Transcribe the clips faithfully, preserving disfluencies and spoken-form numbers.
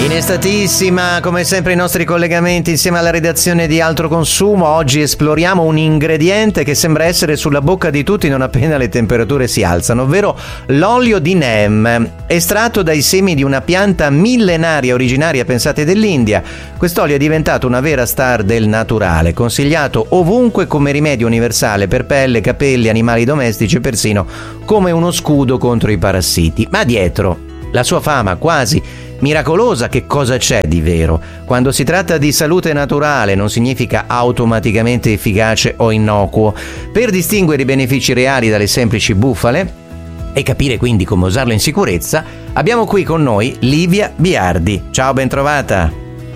In estatissima, come sempre i nostri collegamenti insieme alla redazione di Altro Consumo. Oggi esploriamo un ingrediente che sembra essere sulla bocca di tutti non appena le temperature si alzano, ovvero l'olio di neem, estratto dai semi di una pianta millenaria originaria, pensate, dell'India. Quest'olio è diventato una vera star del naturale, consigliato ovunque come rimedio universale per pelle, capelli, animali domestici e persino come uno scudo contro i parassiti. Ma dietro la sua fama quasi miracolosa, che cosa c'è di vero? Quando si tratta di salute naturale non significa automaticamente efficace o innocuo. Per distinguere i benefici reali dalle semplici bufale e capire quindi come usarlo in sicurezza, abbiamo qui con noi Livia Biardi. Ciao, ben trovata.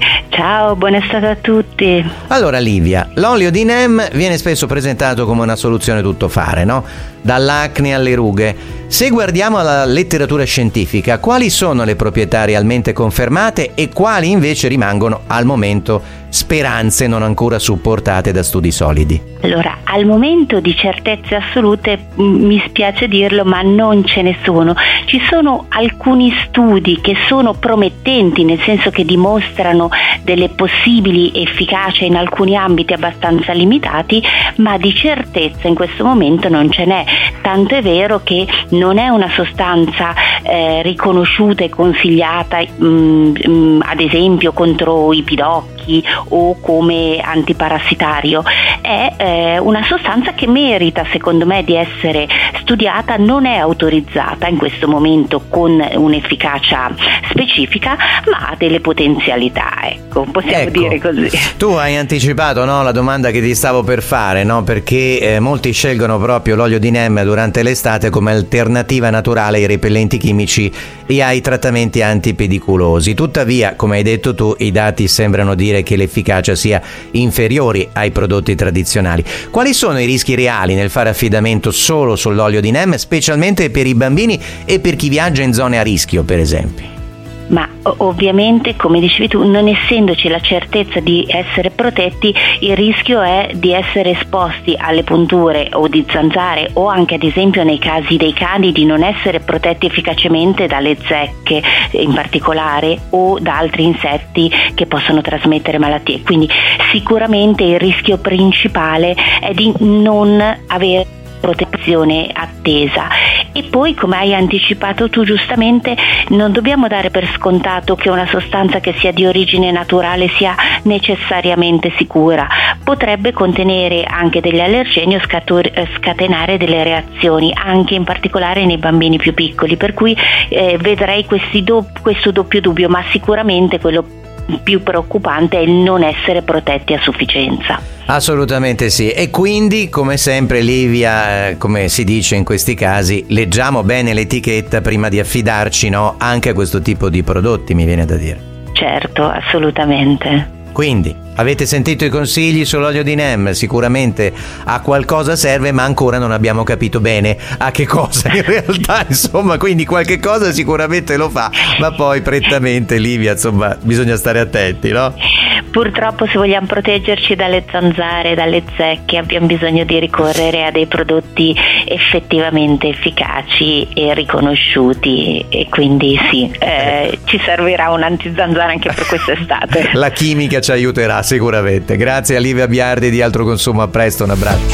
Ciao, buona estate a tutti. Allora Livia, l'olio di neem viene spesso presentato come una soluzione tuttofare, no? Dall'acne alle rughe. Se guardiamo la letteratura scientifica, quali sono le proprietà realmente confermate e quali invece rimangono al momento speranze non ancora supportate da studi solidi? Allora, al momento di certezze assolute mi spiace dirlo, ma non ce ne sono. Ci sono alcuni studi che sono promettenti, nel senso che dimostrano delle possibili efficacia in alcuni ambiti abbastanza limitati, ma di certezza in questo momento non ce n'è. Tanto è vero che non è una sostanza eh, riconosciuta e consigliata mh, mh, ad esempio contro i pidocchi o come antiparassitario. È eh, una sostanza che merita, secondo me, di essere studiata. Non è autorizzata in questo momento con un'efficacia specifica, ma ha delle potenzialità, ecco, possiamo ecco, dire così. Tu hai anticipato, no, la domanda che ti stavo per fare, no? Perché eh, molti scelgono proprio l'olio di neem durante l'estate come alternativa naturale ai repellenti chimici e ai trattamenti antipediculosi. Tuttavia, come hai detto tu, i dati sembrano dire che l'efficacia sia inferiore ai prodotti tradizionali. Quali sono i rischi reali nel fare affidamento solo sull'olio di neem, specialmente per i bambini e per chi viaggia in zone a rischio, per esempio? Ma ovviamente, come dicevi tu, non essendoci la certezza di essere protetti, il rischio è di essere esposti alle punture o di zanzare, o anche ad esempio nei casi dei cani di non essere protetti efficacemente dalle zecche in particolare o da altri insetti che possono trasmettere malattie. Quindi sicuramente il rischio principale è di non avere protezione attesa. E poi, come hai anticipato tu giustamente, non dobbiamo dare per scontato che una sostanza che sia di origine naturale sia necessariamente sicura. Potrebbe contenere anche degli allergeni o scatur- scatenare delle reazioni, anche in particolare nei bambini più piccoli, per cui eh, vedrei questi do- questo doppio dubbio, ma sicuramente quello più preoccupante è il non essere protetti a sufficienza. Assolutamente sì. E quindi, come sempre, Livia, eh, come si dice in questi casi, leggiamo bene l'etichetta prima di affidarci, no, anche a questo tipo di prodotti, mi viene da dire. Certo, assolutamente. Quindi, avete sentito i consigli sull'olio di neem? Sicuramente a qualcosa serve, ma ancora non abbiamo capito bene a che cosa in realtà, insomma, quindi qualche cosa sicuramente lo fa, ma poi prettamente, Livia, insomma, bisogna stare attenti, no? Purtroppo, se vogliamo proteggerci dalle zanzare, dalle zecche, abbiamo bisogno di ricorrere a dei prodotti effettivamente efficaci e riconosciuti, e quindi sì, eh, ci servirà un antizanzara anche per quest'estate. La chimica ci aiuterà sicuramente. Grazie a Livia Biardi di Altro Consumo, a presto, un abbraccio.